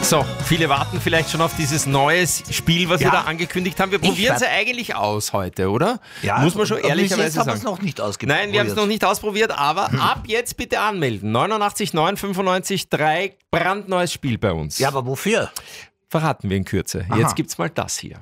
So, viele warten vielleicht schon auf dieses neue Spiel, was wir da angekündigt haben. Wir probieren es ja eigentlich aus heute, oder? Ja, muss man schon ehrlicherweise sagen. Haben wir es noch nicht ausprobiert. Nein, wir haben es noch nicht ausprobiert, aber ab jetzt bitte anmelden. 89,9, 95,3, brandneues Spiel bei uns. Ja, aber wofür? Verraten wir in Kürze. Aha. Jetzt gibt's mal das hier.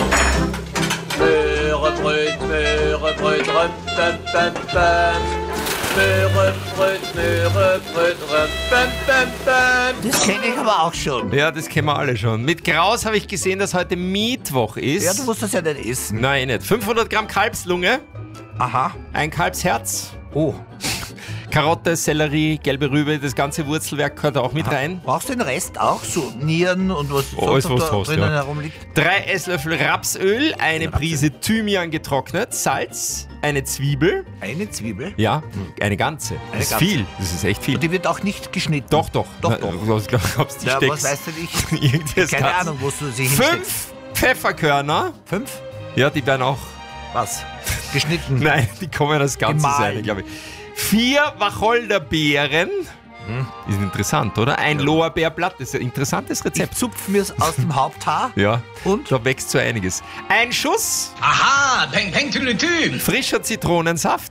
Möhrebröt, Möhrebröt, röm, bäm, bäm, bäm. Möhrebröt, Möhrebröt, röm, bäm, bäm, bäm. Das kenne ich aber auch schon. Ja, das kennen wir alle schon. Mit Graus habe ich gesehen, dass heute Mittwoch ist. Ja, du musst das ja nicht essen. Nein, nicht. 500 Gramm Kalbslunge, Aha. ein Kalbsherz, Oh. Karotte, Sellerie, gelbe Rübe, das ganze Wurzelwerk gehört auch mit rein. Brauchst du den Rest auch? So Nieren und was Alles, sonst was da du hast, drinnen ja. herumliegt? 3 Esslöffel Rapsöl, eine Prise Thymian getrocknet, Salz, eine Zwiebel. Eine Zwiebel? Ja, eine ganze. Das ist ganze. viel. Das ist echt viel. Und die wird auch nicht geschnitten? Doch. Doch. Was glaubst du, Ja, steckst? was weißt du nicht? Irgendwie das Keine Ganze. Ahnung, wo du sie hinsteckst. 5 Pfefferkörner. 5? Ja, die werden auch... Was? Geschnitten? Nein, die kommen als Ganzes Gemahlen. rein, glaube ich. 4 Wacholderbeeren. Die sind interessant, oder? Ein Lorbeerblatt. Das ist ein interessantes Ich Rezept. zupfe mir es aus dem Haupthaar. Ja. Und? Da wächst so einiges. Ein Schuss Aha, peng peng tüdelütü. frischer Zitronensaft.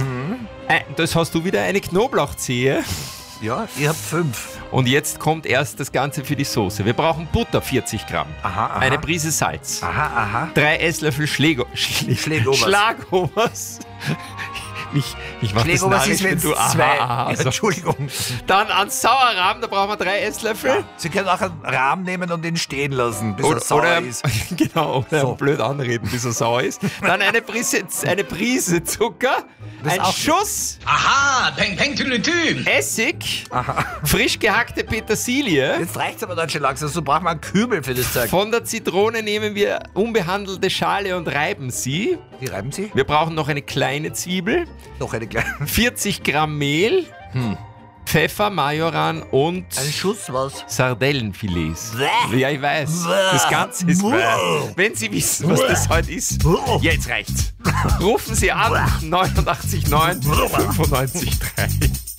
Das hast du wieder, eine Knoblauchzehe. Ja, ihr habt 5. Und jetzt kommt erst das Ganze für die Soße. Wir brauchen Butter, 40 Gramm. Aha. Eine Prise Salz. Aha. 3 Esslöffel Schlägobers. Schlagobers. Ich mach das Schlägobers narrisch, ist, wenn wenn es du 2. so. Entschuldigung. Dann an Sauerrahm, da brauchen wir 3 Esslöffel. Sie können auch einen Rahmen nehmen und ihn stehen lassen, bis er sauer ist. Genau, oder So. blöd anreden, bis er sauer ist. Dann eine Prise Zucker, Das ein auch- Schuss Aha, peng peng tüdelütü. Essig, frisch gehackte Petersilie. Jetzt reicht's aber dann schon langsam, so braucht man einen Kübel für das Zeug. Von der Zitrone nehmen wir unbehandelte Schale und reiben sie. Die reiben Sie? Wir brauchen noch eine kleine Zwiebel, Noch eine kleine. 40 Gramm Mehl, Pfeffer, Majoran und Ein Schuss was? Sardellenfilets. Bäh. Ja, ich weiß. Bäh. Das Ganze ist Bäh. bäh. Wenn Sie wissen, was das heute ist, jetzt reicht's. Rufen Sie an 89,9 95,3.